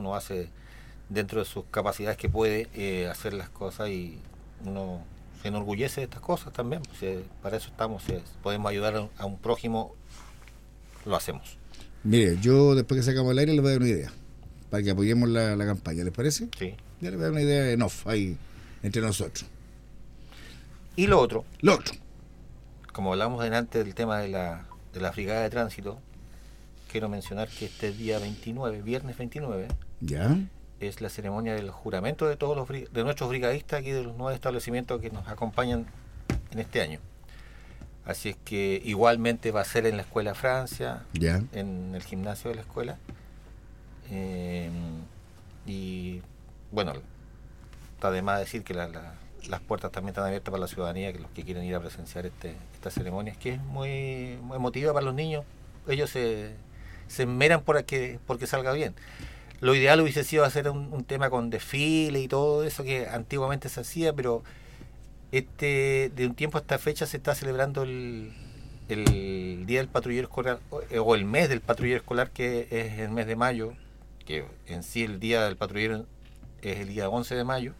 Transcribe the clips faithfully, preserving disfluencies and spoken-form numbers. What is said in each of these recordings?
uno hace dentro de sus capacidades que puede eh, hacer las cosas, y uno se enorgullece de estas cosas también. O sea, para eso estamos, si podemos ayudar a, a un prójimo, lo hacemos. Mire, yo después que sacamos el aire les voy a dar una idea, para que apoyemos la, la campaña, ¿les parece? Sí. Ya les voy a dar una idea en off, ahí, entre nosotros. Y lo otro, Lo otro. como hablamos delante del tema de la, de la brigada de tránsito, quiero mencionar que este día veintinueve, viernes veintinueve, ¿Ya? es la ceremonia del juramento de todos los de nuestros brigadistas aquí de los nuevos establecimientos que nos acompañan en este año. Así es que igualmente va a ser en la Escuela Francia, ¿Ya? en el gimnasio de la escuela. Eh, y bueno, está de más decir que la, la, las puertas también están abiertas para la ciudadanía, que los que quieren ir a presenciar este, esta ceremonia, es que es muy, muy emotiva para los niños. Ellos se, se esmeran por que, porque salga bien. Lo ideal hubiese sido hacer un, un tema con desfile y todo eso que antiguamente se hacía, pero este de un tiempo a esta fecha se está celebrando el, el Día del Patrullero Escolar, o, o el mes del Patrullero Escolar, que es el mes de mayo, que en sí el Día del Patrullero es el día once de mayo.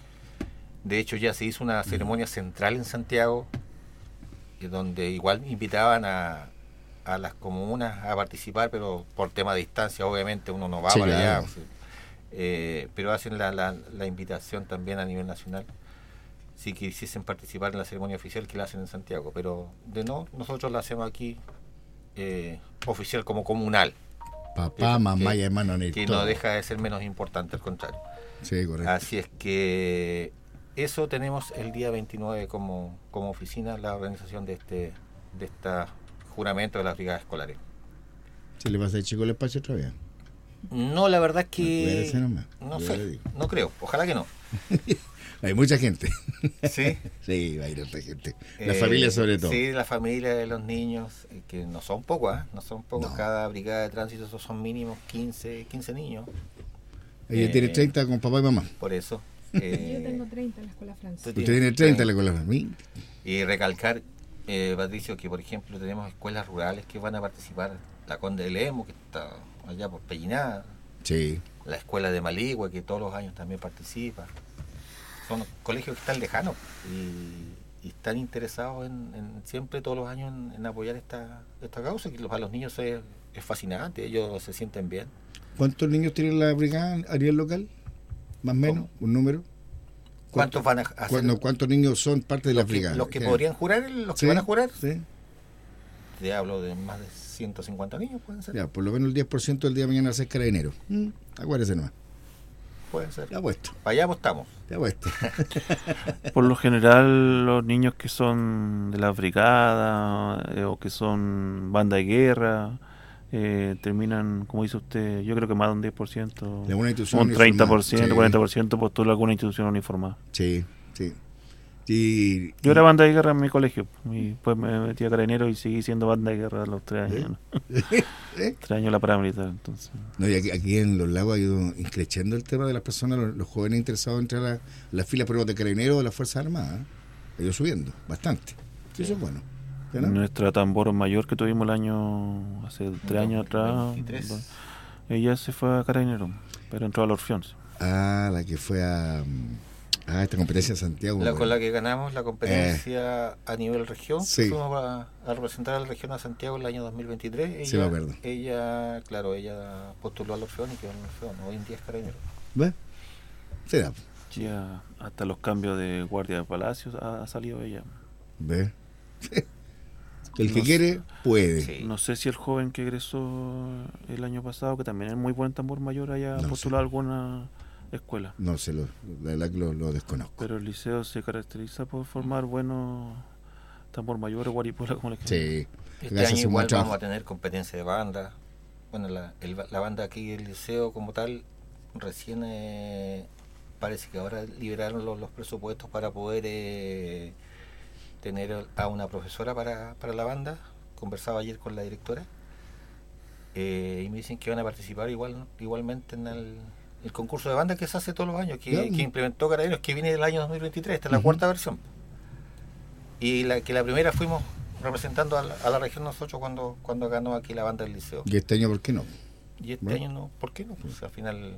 De hecho ya se hizo una ceremonia central en Santiago, donde igual invitaban a, a las comunas a participar, pero por tema de distancia, obviamente uno no va Sí, para claro. allá, o sea, eh, pero hacen la, la, la invitación también a nivel nacional, si quisiesen participar en la ceremonia oficial, que la hacen en Santiago, pero de no, nosotros la hacemos aquí eh, oficial, como comunal. Papá, que, mamá que, y hermano en el que todo. no deja de ser menos importante, al contrario. Sí, correcto. Así es que eso tenemos el día veintinueve como, como oficina, la organización de este de esta juramento de las brigadas escolares. ¿Se le pasa el chico el espacio otra vez? No, la verdad es Ah, que cuídese nomás, no yo sé, le digo. no creo, ojalá que no. Hay mucha gente. Sí, Sí, va a ir otra gente. La Eh, familia sobre todo. Sí, la familia de los niños, eh, que no son pocos, ¿eh? no son pocos. No. Cada brigada de tránsito esos son mínimos quince, quince niños. Ella eh, tiene treinta con papá y mamá. Por eso. Yo eh, tengo treinta en la escuela Francia. tú Usted tienes tiene treinta la con la familia. Y recalcar, eh, Patricio, que por ejemplo tenemos escuelas rurales que van a participar. La Conde de Lemos, que está allá por Pelliná, Sí. la escuela de Maligüe, que todos los años también participa. Son colegios que están lejanos y, y están interesados en, en siempre, todos los años, en, en apoyar esta, esta causa, que los, a los niños es, es fascinante, ellos se sienten bien. ¿Cuántos niños tiene la brigada a nivel local? ¿Más o menos? ¿Cómo? ¿Un número? ¿Cuántos van a hacer? ¿Cuántos, ¿Cuántos niños son parte de la los que, brigada? los que Sí. podrían jurar, los Sí, que van a jurar, Sí. te hablo de más de ciento cincuenta niños, pueden ser. Ya, por lo menos el diez por ciento del día de mañana va a ser carabinero. Mm, acuérdese nomás. Pueden ser. Ya puesto. Para allá apostamos. Ya puesto. Por lo general, los niños que son de la brigada eh, o que son banda de guerra eh, terminan, como dice usted, yo creo que más de un diez por ciento, De alguna institución un treinta por ciento, uniformada. cuarenta por ciento postula alguna institución uniformada. Sí, sí. Y, Yo era banda de guerra en mi colegio y después me metí a carabinero y seguí siendo banda de guerra a los tres años. ¿no? ¿Eh? Tres años la paramilitar, entonces. No, y aquí, aquí en Los Lagos ha ido increciendo el tema de las personas, los, los jóvenes interesados en entrar a las filas, por ejemplo, de carabineros o de las Fuerzas Armadas. ¿eh? Ha ido subiendo, bastante. Sí, eso es bueno. ¿Sí, no? Nuestra tambor mayor que tuvimos el año, hace tres años atrás, veintitrés. ella se fue a carabinero, pero entró al Orfeón. Ah, la que fue a, a esta competencia de Santiago. La, bueno. con la que ganamos la competencia a nivel región, sí. fuimos a, a representar a la región a Santiago el año dos mil veintitrés. Ella, Sí, me acuerdo. ella, claro, ella postuló al Orfeón y quedó en el Orfeón. Hoy en día es carabinero. ¿Ves? Se da. Ya hasta los cambios de guardia de palacios ha, ha salido ella. ¿Ves? El que No quiere, sé. puede. Sí. No sé si el joven que egresó el año pasado, que también es muy buen tambor mayor, haya No postulado sé. alguna escuela. No se lo, la verdad que lo, lo desconozco. Pero el liceo se caracteriza por formar buenos tambor mayores, guaripola, como le llaman. Sí. Este Gracias, año un buen igual trabajo. vamos a tener competencia de banda. Bueno, la, el- la banda aquí del liceo como tal, recién eh, parece que ahora liberaron los, los presupuestos para poder eh, tener a una profesora para, para la banda. Conversaba ayer con la directora eh, y me dicen que van a participar igual igualmente en el, el concurso de banda que se hace todos los años, que, Ya. que implementó Carabineros, que viene del año dos mil veintitrés, esta es la Ujú. cuarta versión. Y la que la primera fuimos representando a la, a la región nosotros cuando, cuando ganó aquí la banda del liceo. Y este año, ¿por qué no? Y este Bueno. año no, ¿por qué no? Pues al final